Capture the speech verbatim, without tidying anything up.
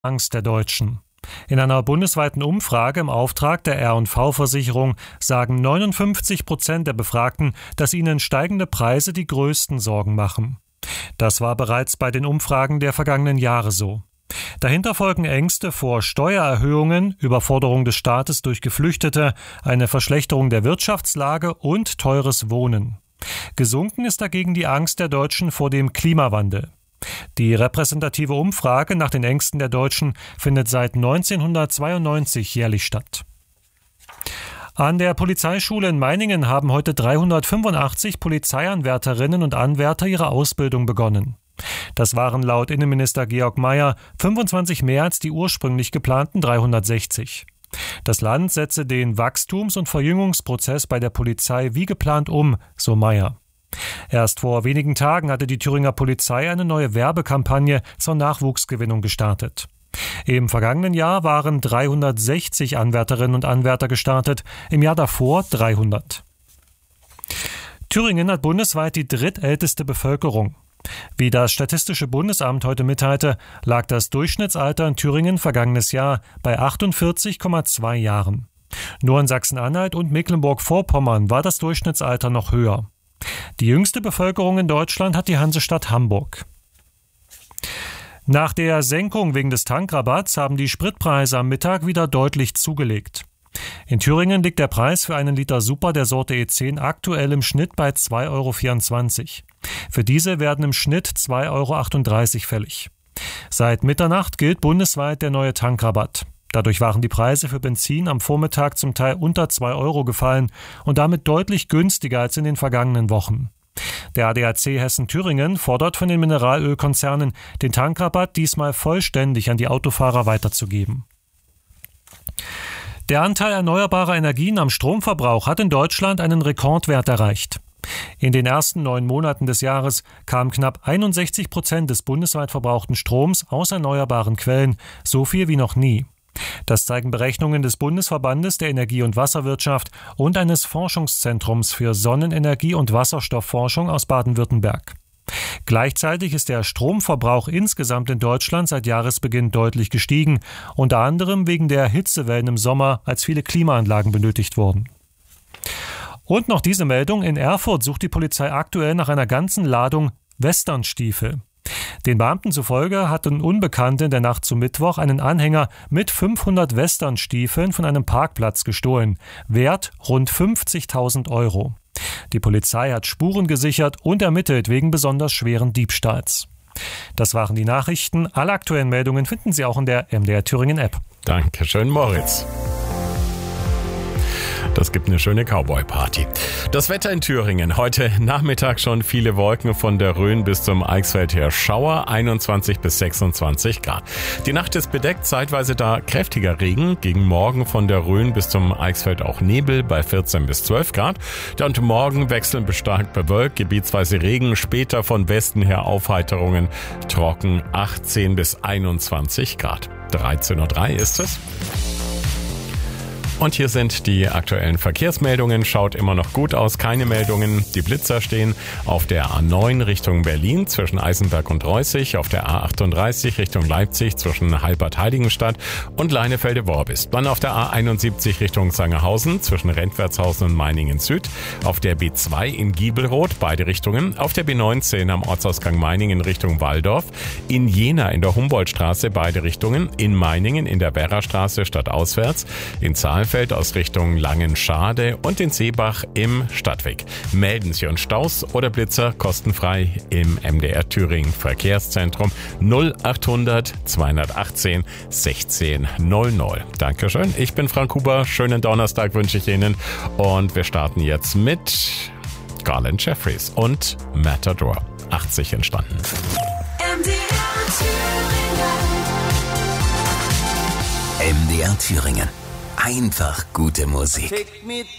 Angst der Deutschen. In einer bundesweiten Umfrage im Auftrag der R und V-Versicherung sagen neunundfünfzig Prozent der Befragten, dass ihnen steigende Preise die größten Sorgen machen. Das war bereits bei den Umfragen der vergangenen Jahre so. Dahinter folgen Ängste vor Steuererhöhungen, Überforderung des Staates durch Geflüchtete, eine Verschlechterung der Wirtschaftslage und teures Wohnen. Gesunken ist dagegen die Angst der Deutschen vor dem Klimawandel. Die repräsentative Umfrage nach den Ängsten der Deutschen findet seit neunzehnhundertzweiundneunzig jährlich statt. An der Polizeischule in Meiningen haben heute dreihundertfünfundachtzig Polizeianwärterinnen und Anwärter ihre Ausbildung begonnen. Das waren laut Innenminister Georg Mayer fünfundzwanzig mehr als die ursprünglich geplanten dreihundertsechzig. Das Land setze den Wachstums- und Verjüngungsprozess bei der Polizei wie geplant um, so Mayer. Erst vor wenigen Tagen hatte die Thüringer Polizei eine neue Werbekampagne zur Nachwuchsgewinnung gestartet. Im vergangenen Jahr waren dreihundertsechzig Anwärterinnen und Anwärter gestartet, im Jahr davor dreihundert. Thüringen hat bundesweit die drittälteste Bevölkerung. Wie das Statistische Bundesamt heute mitteilte, lag das Durchschnittsalter in Thüringen vergangenes Jahr bei achtundvierzig Komma zwei Jahren. Nur in Sachsen-Anhalt und Mecklenburg-Vorpommern war das Durchschnittsalter noch höher. Die jüngste Bevölkerung in Deutschland hat die Hansestadt Hamburg. Nach der Senkung wegen des Tankrabatts haben die Spritpreise am Mittag wieder deutlich zugelegt. In Thüringen liegt der Preis für einen Liter Super der Sorte E zehn aktuell im Schnitt bei zwei Euro vierundzwanzig. Für diese werden im Schnitt zwei Euro achtunddreißig fällig. Seit Mitternacht gilt bundesweit der neue Tankrabatt. Dadurch waren die Preise für Benzin am Vormittag zum Teil unter zwei Euro gefallen und damit deutlich günstiger als in den vergangenen Wochen. Der A D A C Hessen-Thüringen fordert von den Mineralölkonzernen, den Tankrabatt diesmal vollständig an die Autofahrer weiterzugeben. Der Anteil erneuerbarer Energien am Stromverbrauch hat in Deutschland einen Rekordwert erreicht. In den ersten neun Monaten des Jahres kamen knapp einundsechzig Prozent des bundesweit verbrauchten Stroms aus erneuerbaren Quellen, so viel wie noch nie. Das zeigen Berechnungen des Bundesverbandes der Energie- und Wasserwirtschaft und eines Forschungszentrums für Sonnenenergie- und Wasserstoffforschung aus Baden-Württemberg. Gleichzeitig ist der Stromverbrauch insgesamt in Deutschland seit Jahresbeginn deutlich gestiegen, unter anderem wegen der Hitzewellen im Sommer, als viele Klimaanlagen benötigt wurden. Und noch diese Meldung: In Erfurt sucht die Polizei aktuell nach einer ganzen Ladung Westernstiefel. Den Beamten zufolge hatten Unbekannte in der Nacht zu Mittwoch einen Anhänger mit fünfhundert Westernstiefeln von einem Parkplatz gestohlen. Wert rund fünfzigtausend Euro. Die Polizei hat Spuren gesichert und ermittelt wegen besonders schweren Diebstahls. Das waren die Nachrichten. Alle aktuellen Meldungen finden Sie auch in der M D R Thüringen App. Dankeschön, Moritz. Das gibt eine schöne Cowboy-Party. Das Wetter in Thüringen. Heute Nachmittag schon viele Wolken von der Rhön bis zum Eichsfeld her. Schauer, einundzwanzig bis sechsundzwanzig Grad. Die Nacht ist bedeckt, zeitweise da kräftiger Regen. Gegen Morgen von der Rhön bis zum Eichsfeld auch Nebel bei vierzehn bis zwölf Grad. Und morgen wechseln bis stark bewölkt, gebietsweise Regen. Später von Westen her Aufheiterungen. Trocken, achtzehn bis einundzwanzig Grad. dreizehn Uhr drei ist es. Und hier sind die aktuellen Verkehrsmeldungen. Schaut immer noch gut aus, keine Meldungen. Die Blitzer stehen auf der A neun Richtung Berlin zwischen Eisenberg und Reußig, auf der A achtunddreißig Richtung Leipzig zwischen Halbert-Heiligenstadt und Leinefelde-Worbis. Dann auf der A einundsiebzig Richtung Sangerhausen zwischen Rentwertshausen und Meiningen Süd, auf der B zwei in Giebelroth, beide Richtungen, auf der B neunzehn am Ortsausgang Meiningen Richtung Walldorf, in Jena in der Humboldtstraße, beide Richtungen, in Meiningen in der Werrastraße stadtauswärts, in Zahlfeld aus Richtung Langenschade und in Seebach im Stadtweg. Melden Sie uns Staus oder Blitzer kostenfrei im M D R Thüringen Verkehrszentrum null achthundert zweihundertachtzehn sechzehn null null. Dankeschön, ich bin Frank Huber, schönen Donnerstag wünsche ich Ihnen und wir starten jetzt mit Garland Jeffries und Matador, achtzig entstanden. M D R Thüringen. M D R Thüringen. Einfach gute Musik. Take me